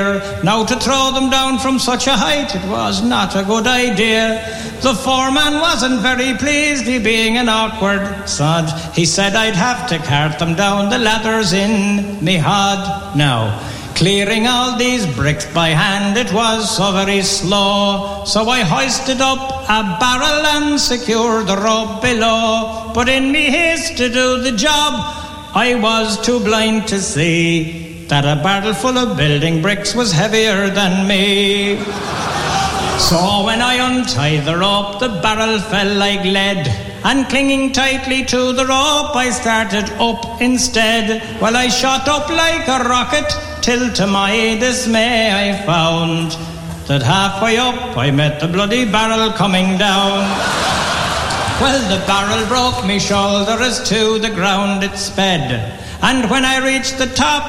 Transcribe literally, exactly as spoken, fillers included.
Now to throw them down from such a height, it was not a good idea. The foreman wasn't very pleased, he being an awkward sod. He said I'd have to cart them down the ladders in me hod. Now, clearing all these bricks by hand, it was so very slow. So I hoisted up a barrel and secured the rope below. But in me haste to do the job, I was too blind to see that a barrel full of building bricks was heavier than me. So when I untied the rope, the barrel fell like lead, and clinging tightly to the rope, I started up instead. Well, I shot up like a rocket, till to my dismay I found that halfway up I met the bloody barrel coming down. Well, the barrel broke me shoulder as to the ground it sped, and when I reached the top